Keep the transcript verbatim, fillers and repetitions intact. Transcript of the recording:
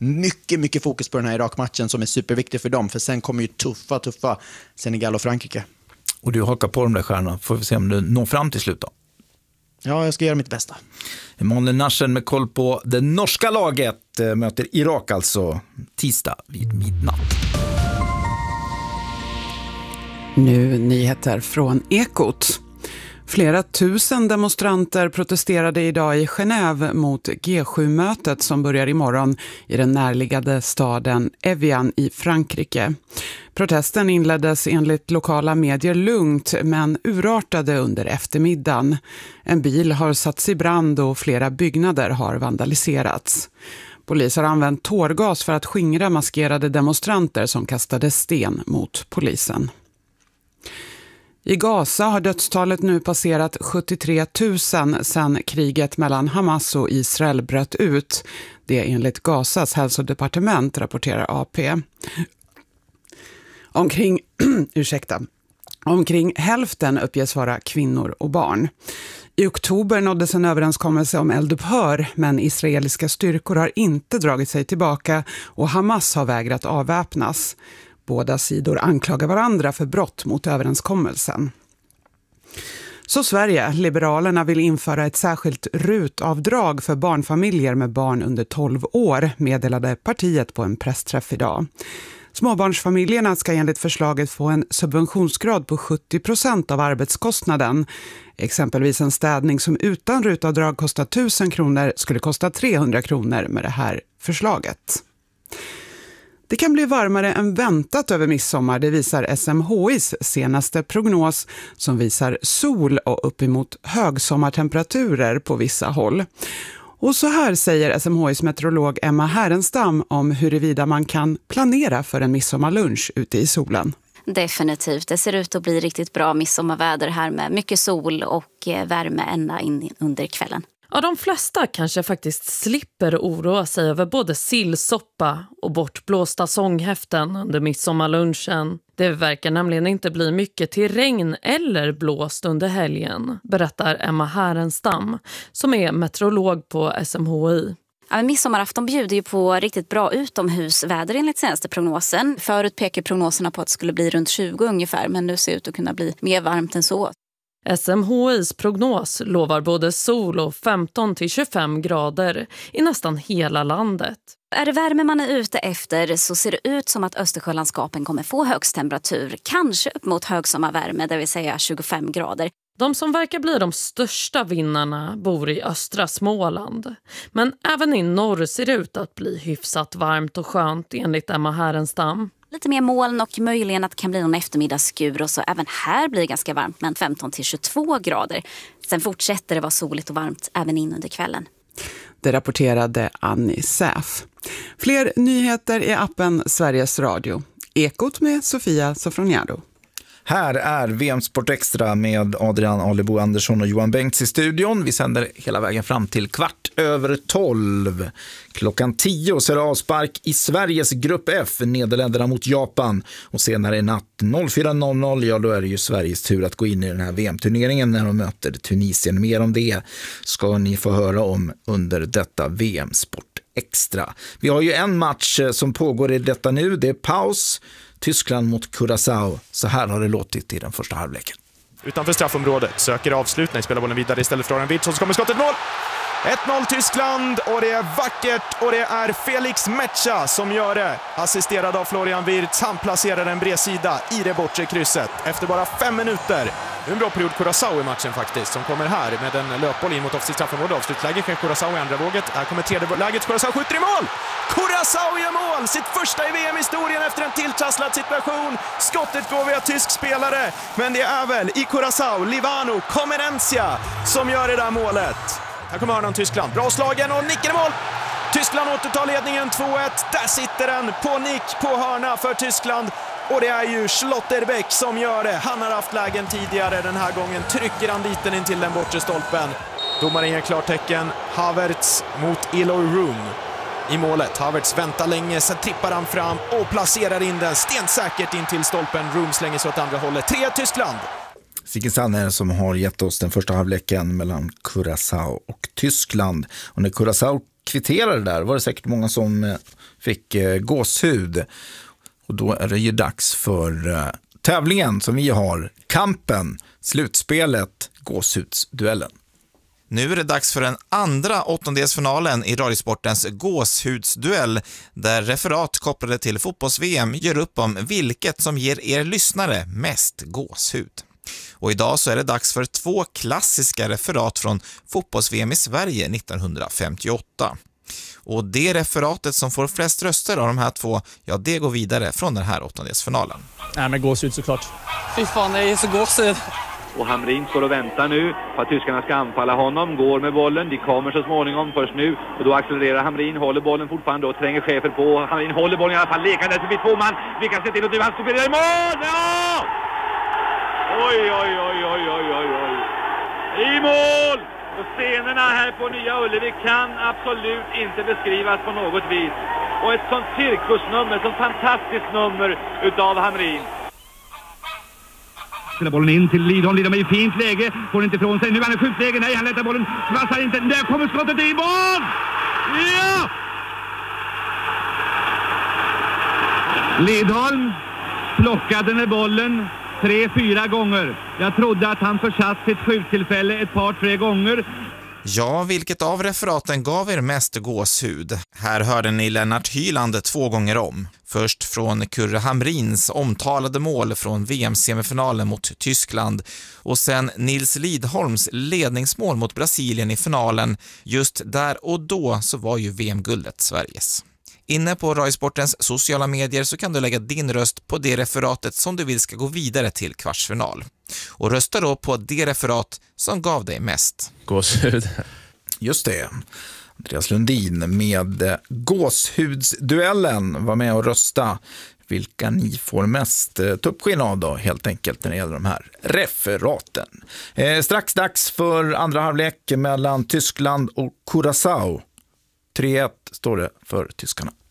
mycket, mycket fokus på den här Irak-matchen som är superviktig för dem. För sen kommer ju tuffa, tuffa Senegal och Frankrike. Och du hakar på de där stjärnorna. Får vi se om du når fram till slut då. Ja, jag ska göra mitt bästa. Emanuel Narsen med koll på det norska laget möter Irak alltså tisdag vid midnatt. Nu nyheter från Ekot. Flera tusen demonstranter protesterade idag i Genève mot G sju-mötet som börjar imorgon i den närliggande staden Evian i Frankrike. Protesten inleddes enligt lokala medier lugnt men urartade under eftermiddagen. En bil har satts i brand och flera byggnader har vandaliserats. Polis har använt tårgas för att skingra maskerade demonstranter som kastade sten mot polisen. I Gaza har dödstalet nu passerat sjuttiotre tusen sedan kriget mellan Hamas och Israel bröt ut. Det enligt Gazas hälsodepartement, rapporterar A P. Omkring, ursäkta, omkring hälften uppges vara kvinnor och barn. I oktober nåddes en överenskommelse om eldupphör, men israeliska styrkor har inte dragit sig tillbaka och Hamas har vägrat avväpnas. Båda sidor anklagar varandra för brott mot överenskommelsen. Så Sverige, Liberalerna vill införa ett särskilt rutavdrag för barnfamiljer med barn under tolv år, meddelade partiet på en pressträff idag. Småbarnsfamiljerna ska enligt förslaget få en subventionsgrad på sjuttio procent av arbetskostnaden. Exempelvis en städning som utan rutavdrag kostar tusen kronor skulle kosta trehundra kronor med det här förslaget. Det kan bli varmare än väntat över midsommar, det visar S M H I:s senaste prognos som visar sol och uppemot högsommartemperaturer på vissa håll. Och så här säger S M H I:s meteorolog Emma Härenstam om huruvida man kan planera för en midsommarlunch ute i solen. Definitivt, det ser ut att bli riktigt bra midsommarväder här med mycket sol och värme ända in under kvällen. Ja, de flesta kanske faktiskt slipper oroa sig över både sillsoppa och bortblåsta sånghäften under midsommarlunchen. Det verkar nämligen inte bli mycket till regn eller blåst under helgen, berättar Emma Härenstam som är meteorolog på S M H I. Ja, midsommarafton bjuder ju på riktigt bra utomhusväder enligt senaste prognosen. Förut pekar prognoserna på att det skulle bli runt tjugo ungefär, men nu ser det ut att kunna bli mer varmt än så. S M H I:s prognos lovar både sol och femton till tjugofem grader i nästan hela landet. Är det värme man är ute efter så ser det ut som att Östersjölandskapen kommer få högst temperatur. Kanske upp mot högsommarvärme, det vill säga tjugofem grader. De som verkar bli de största vinnarna bor i östra Småland. Men även i norr ser det ut att bli hyfsat varmt och skönt enligt Emma Härenstam. Lite mer moln och möjligen att det kan bli någon eftermiddagsskur och så även här blir det ganska varmt med femton till tjugotvå grader. Sen fortsätter det vara soligt och varmt även in under kvällen. Det rapporterade Annie Säf. Fler nyheter i appen Sveriges Radio. Ekot med Sofia Sofroniado. Här är V M Sport Extra med Adrian Alebo Andersson och Johan Bengts i studion. Vi sänder hela vägen fram till kvart över tolv. Klockan tio så är det avspark i Sveriges grupp F, Nederländerna mot Japan. Och senare i natt fyra noll noll, ja då är det ju Sveriges tur att gå in i den här V M-turneringen när de möter Tunisien. Mer om det ska ni få höra om under detta V M Sport Extra. Vi har ju en match som pågår i detta nu, det är paus. Tyskland mot Curaçao. Så här har det låtit i den första halvleken. Utanför straffområdet söker avslutning, spelar bollen vidare istället för en vitt, så kommer skottet mål. ett noll Tyskland och det är vackert och det är Felix Metscha som gör det. Assisterad av Florian Wirtz, han placerar en bredsida i det bortre krysset efter bara fem minuter. Nu en bra period Curaçao i matchen faktiskt, som kommer här med en löpboll in mot offensivt straffområde. Avslutläge för Curaçao i andra våget. Här kommer tredje läget, Curaçao skjuter i mål! Curaçao gör mål! Sitt första i V M-historien efter en tilltrasslad situation. Skottet går via tysk spelare, men det är väl i Curaçao, Livano Comenencia som gör det där målet. Här kommer hörnan Tyskland, bra slagen och nicken i mål! Tyskland återtar ledningen två ett, där sitter den på nick på hörna för Tyskland. Och det är ju Schlotterbeck som gör det. Han har haft lägen tidigare, den här gången trycker han dit in till den bortre stolpen. Domaren ger klartecken, Havertz mot Eloy Room i målet. Havertz väntar länge, sen trippar han fram och placerar in den stensäkert in till stolpen. Room slänger sig åt andra hållet. tre ett Tyskland. Sigge Sanner som har gett oss den första halvleken mellan Curaçao och Tyskland. Och när Curaçao kvitterade där var det säkert många som fick gåshud. Och då är det ju dags för tävlingen som vi har, kampen, slutspelet, gåshudsduellen. Nu är det dags för den andra åttondelsfinalen i Radiosportens gåshudsduell, där referat kopplade till fotbolls-V M gör upp om vilket som ger er lyssnare mest gåshud. Och idag så är det dags för två klassiska referat från fotbolls-V M i Sverige nittonhundrafemtioåtta. Och det referatet som får flest röster av de här två, ja, det går vidare från den här åttondelsfinalen. Nej, men gåshud såklart. Fy fan, det är så gåshud. Och Hamrin står och väntar nu på att tyskarna ska anfalla honom. Går med bollen, de kommer så småningom först nu. Och då accelererar Hamrin, håller bollen fortfarande och tränger chefer på. Hamrin håller bollen i alla fall, lekande förbi två man. Vi kan se till att du han spelar i mål! Ja! Oj, oj, oj, oj, oj, oj, oj. I mål! Och scenerna här på Nya Ullevi kan absolut inte beskrivas på något vis. Och ett sånt cirkusnummer, ett sånt fantastiskt nummer utav Hamrin. Spelar bollen in till Lidholm, Lidholm är i fint läge, får inte ifrån sig, nu är han i skjutläge, nej han lättar bollen, passar inte, där kommer skottet i mål! Ja! Lidholm plockade med bollen tre, fyra gånger. Jag trodde att han försatt sitt skjuttillfälle ett par, tre gånger. Ja, vilket av referaten gav er mest gåshud? Här hörde ni Lennart Hyland två gånger om. Först från Kurre Hamrins omtalade mål från V M-semifinalen mot Tyskland och sen Nils Lidholms ledningsmål mot Brasilien i finalen. Just där och då så var ju V M-guldet Sveriges. Inne på Radiosportens sociala medier så kan du lägga din röst på det referatet som du vill ska gå vidare till kvartsfinal. Och rösta då på det referat som gav dig mest gåshud. Just det. Andreas Lundin med gåshudsduellen. Var med och rösta vilka ni får mest tuppskinn av då, helt enkelt när det gäller de här referaten. Eh, strax dags för andra halvlek mellan Tyskland och Curaçao. tre ett står det för tyskarna.